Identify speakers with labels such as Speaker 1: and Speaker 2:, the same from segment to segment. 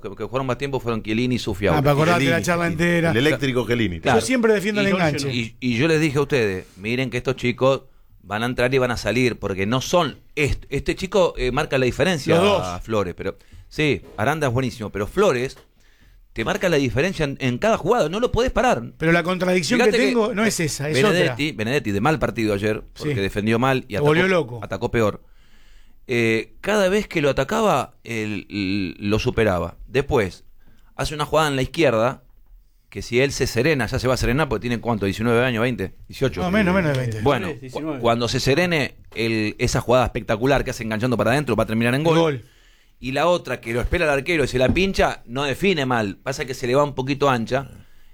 Speaker 1: que jugaron más tiempo fueron Chiellini y Sufiaure.
Speaker 2: Para acordarte la charla entera.
Speaker 3: El eléctrico Chiellini.
Speaker 1: Claro.
Speaker 2: Yo siempre defiendo el enganche.
Speaker 1: Y yo les dije a ustedes, miren que estos chicos van a entrar y van a salir, porque no son... Este chico marca la diferencia,
Speaker 2: Los dos.
Speaker 1: a Flores, pero sí, Aranda es buenísimo, pero Flores te marca la diferencia en cada jugada, no lo podés parar.
Speaker 2: Pero la contradicción
Speaker 1: Fíjate
Speaker 2: que tengo no es esa, es
Speaker 1: Benedetti de mal partido ayer, porque
Speaker 2: Sí.
Speaker 1: defendió mal y
Speaker 2: Volvió loco.
Speaker 1: atacó peor. Cada vez que lo atacaba, lo superaba. Después, hace una jugada en la izquierda, que si él se serena, ya se va a serenar, porque tiene ¿cuánto? 19 años, 20, 18.
Speaker 2: No, menos de 20.
Speaker 1: Bueno,
Speaker 4: 19.
Speaker 1: cuando se serene, esa jugada espectacular que hace enganchando para adentro va a terminar en gol. Y la otra, que lo espera el arquero y se la pincha, no define mal. Pasa que se le va un poquito ancha.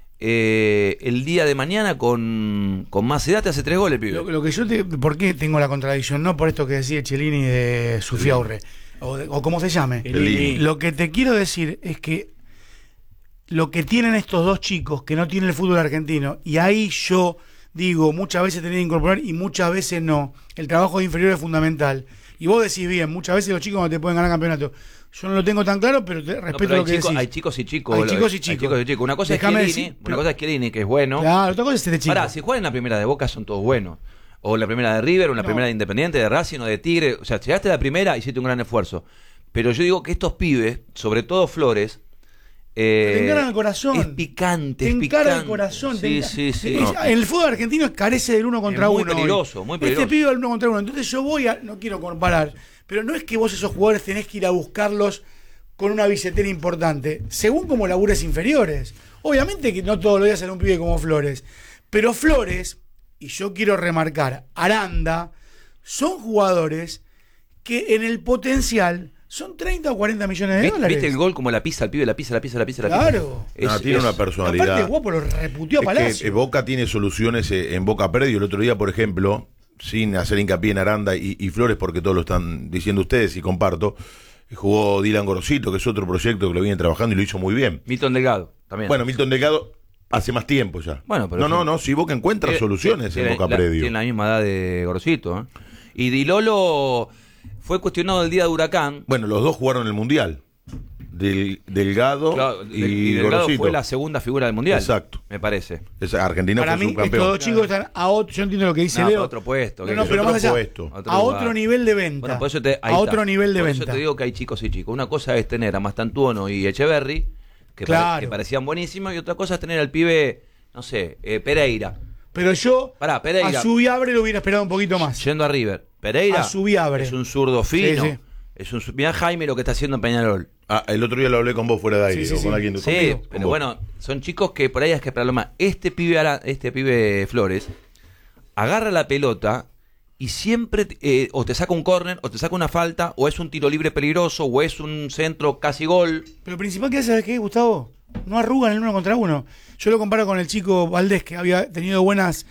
Speaker 1: El día de mañana con más edad te hace 3 goles, pibe.
Speaker 2: Lo que yo ¿por qué tengo la contradicción? No por esto que decía Chiellini de Sufiaure, o como se llame.
Speaker 3: Chiellini.
Speaker 2: Lo que te quiero decir es que lo que tienen estos dos chicos que no tiene el fútbol argentino, y ahí yo digo, muchas veces tenés que incorporar y muchas veces no. El trabajo de inferior es fundamental. Y vos decís bien, muchas veces los chicos no te pueden ganar campeonato. Yo no lo tengo tan claro, pero respeto lo que decís.
Speaker 1: Hay chicos y chicos.
Speaker 2: Hay chicos y chicos.
Speaker 1: Una cosa es Chiellini, una cosa es Chiellini, que es bueno.
Speaker 2: Claro, otra cosa es este chico.
Speaker 1: Pará, si juegan en la primera de Boca son todos buenos. O en la primera de River, o en la primera de Independiente, de Racing o de Tigre. O sea, llegaste a la primera y hiciste un gran esfuerzo. Pero yo digo que estos pibes, sobre todo Flores,
Speaker 2: te encaran el corazón.
Speaker 1: es picante.
Speaker 2: Te encara el corazón.
Speaker 1: Sí.
Speaker 2: El fútbol argentino carece del uno contra
Speaker 1: muy
Speaker 2: uno.
Speaker 1: Peligroso, muy peligroso.
Speaker 2: Este pibe del uno contra uno. Entonces yo no quiero comparar, pero no es que vos esos jugadores tenés que ir a buscarlos con una billetera importante, según como labures inferiores. Obviamente que no todos los días sale un pibe como Flores, pero Flores, y yo quiero remarcar, Aranda, son jugadores que en el potencial son 30 o 40 millones de dólares.
Speaker 1: ¿Viste el gol como la pisa el pibe, la pisa?
Speaker 2: Claro.
Speaker 3: Tiene una personalidad.
Speaker 2: Aparte, Guapo lo reputió a Palacio.
Speaker 3: Que Boca tiene soluciones en Boca Predio. El otro día, por ejemplo, sin hacer hincapié en Aranda y Flores, porque todos lo están diciendo ustedes y comparto, jugó Dylan Gorosito, que es otro proyecto que lo viene trabajando y lo hizo muy bien.
Speaker 1: Milton Delgado, también.
Speaker 3: Bueno, Milton Delgado hace más tiempo ya.
Speaker 1: Bueno, pero
Speaker 3: no, si Boca encuentra soluciones en Boca Predio.
Speaker 1: Tiene la misma edad de Gorosito, ¿eh? Y Di Lolo fue cuestionado el día de Huracán.
Speaker 3: Bueno, los dos jugaron el Mundial. Delgado y
Speaker 1: Delgado
Speaker 3: Gorosito.
Speaker 1: fue la segunda figura del Mundial.
Speaker 3: Exacto.
Speaker 1: Me parece.
Speaker 3: Argentina
Speaker 2: Para
Speaker 3: fue
Speaker 2: mí, estos
Speaker 3: subcampeón.
Speaker 2: dos chicos están a otro. Yo entiendo lo que dice
Speaker 1: No,
Speaker 2: Leo.
Speaker 1: para otro puesto.
Speaker 2: No, pero más allá. A otro nivel de venta.
Speaker 1: Bueno, por eso ahí
Speaker 2: a otro
Speaker 1: está.
Speaker 2: nivel de
Speaker 1: por
Speaker 2: venta.
Speaker 1: Eso te digo que hay chicos y chicos. Una cosa es tener a Mastantuono y Echeverry, que parecían buenísimos, y otra cosa es tener al pibe, no sé, Pereira.
Speaker 2: Pero yo
Speaker 1: Pereira,
Speaker 2: a Subiabre lo hubiera esperado un poquito más.
Speaker 1: Yendo a River. Pereira
Speaker 2: a Subiabre.
Speaker 1: Es un zurdo fino.
Speaker 2: Sí.
Speaker 1: Mirá Jaime lo que está haciendo en Peñarol.
Speaker 3: El otro día lo hablé con vos fuera de aire, o con alguien de
Speaker 1: Sí, pero bueno, son chicos que por ahí hay que esperarlo más. Este pibe Flores agarra la pelota y siempre o te saca un córner, o te saca una falta, o es un tiro libre peligroso, o es un centro casi gol.
Speaker 2: Pero lo principal que hace, ¿sabes qué, Gustavo? No arrugan el uno contra uno. Yo lo comparo con el chico Valdés, que había tenido buenos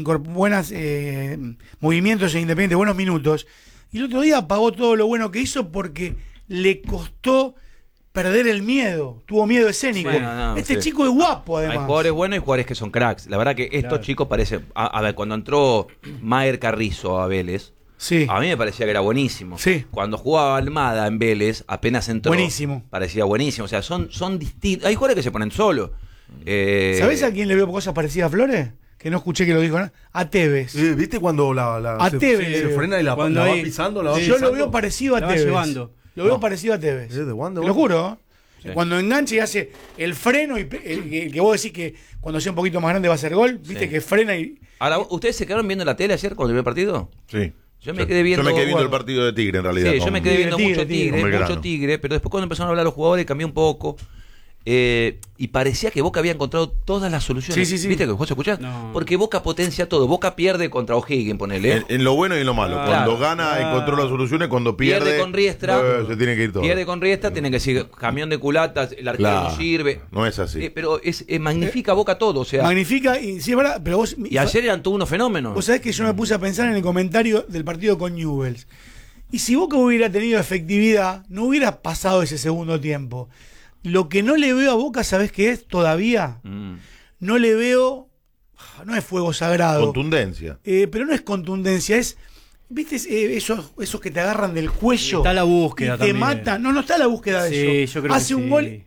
Speaker 2: movimientos en Independiente, buenos minutos. Y el otro día pagó todo lo bueno que hizo porque le costó perder el miedo. Tuvo miedo escénico. Bueno, chico es guapo, además.
Speaker 1: Hay jugadores buenos y jugadores que son cracks. La verdad que estos chicos parecen... A ver, cuando entró Maher Carrizo a Vélez, a mí me parecía que era buenísimo.
Speaker 2: Sí.
Speaker 1: Cuando jugaba Almada en Vélez, apenas entró...
Speaker 2: Buenísimo.
Speaker 1: Parecía buenísimo. O sea, son distintos. Hay jugadores que se ponen solos.
Speaker 2: ¿Sabés a quién le veo cosas parecidas a Flores? Que no escuché que lo dijo, ¿no? A Tevez.
Speaker 5: ¿Viste cuando
Speaker 2: se
Speaker 5: frena y la va pisando?
Speaker 2: Yo lo veo parecido a Tevez. Lo veo parecido a Tevez. Te lo juro. Sí. Cuando engancha y hace el freno, y el que vos decís que cuando sea un poquito más grande va a ser gol, viste que frena y...
Speaker 1: Ahora, ¿ustedes se quedaron viendo la tele ayer cuando vio el partido?
Speaker 3: Sí.
Speaker 1: Yo me quedé viendo
Speaker 3: el partido de Tigre, en realidad.
Speaker 1: Sí, yo me quedé viendo mucho Tigre, pero después cuando empezaron a hablar los jugadores cambió un poco. Y parecía que Boca había encontrado todas las soluciones.
Speaker 2: Sí.
Speaker 1: ¿Viste que vos escuchás? No. Porque Boca potencia todo. Boca pierde contra O'Higgins, ponele.
Speaker 3: En lo bueno y en lo malo. Cuando gana encontró las soluciones, cuando pierde
Speaker 1: con Riestra,
Speaker 3: se tiene que ir todo.
Speaker 1: Pierde con Riestra, tiene que decir camión de culatas, el arquero no sirve.
Speaker 3: No es así.
Speaker 1: Pero magnifica Boca todo. O sea,
Speaker 2: magnifica, y sí es verdad, pero vos...
Speaker 1: Y ayer eran todos unos fenómenos.
Speaker 2: Vos sabés que yo me puse a pensar en el comentario del partido con Newell's. Y si Boca hubiera tenido efectividad, no hubiera pasado ese segundo tiempo. Lo que no le veo a Boca, ¿sabés qué es? Todavía no le veo, no es fuego sagrado.
Speaker 3: Contundencia.
Speaker 2: Pero no es contundencia, es, ¿viste? Esos que te agarran del cuello.
Speaker 4: Está la búsqueda
Speaker 2: y te matan. No está la búsqueda de eso.
Speaker 4: Yo creo
Speaker 2: hace
Speaker 4: que
Speaker 2: un gol